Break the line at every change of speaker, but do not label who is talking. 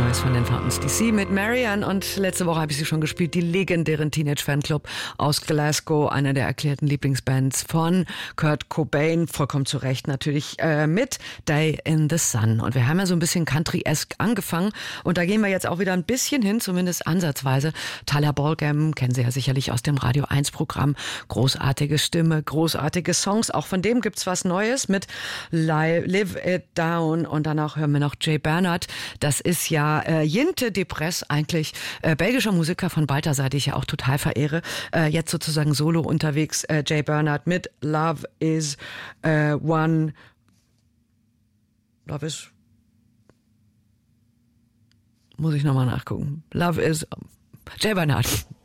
Neues von den Fountains DC mit Marianne. Und letzte Woche habe ich sie schon gespielt, die legendären Teenage Fanclub aus Glasgow, einer der erklärten Lieblingsbands von Kurt Cobain, vollkommen zu Recht natürlich, mit Day in the Sun. Und wir haben ja so ein bisschen Country-esque angefangen und da gehen wir jetzt auch wieder ein bisschen hin, zumindest ansatzweise. Tyler Ballgame kennen Sie ja sicherlich aus dem Radio 1 Programm. Großartige Stimme, großartige Songs. Auch von dem gibt's was Neues mit Live It Down und danach hören wir noch Jay Bernard. Das ist ja Jinte Depress, eigentlich belgischer Musiker von Balthasar, die ich ja auch total verehre. Jetzt sozusagen solo unterwegs, Jay Bernard mit Love is One. Love is... Muss ich nochmal nachgucken. Love is... Jay Bernard.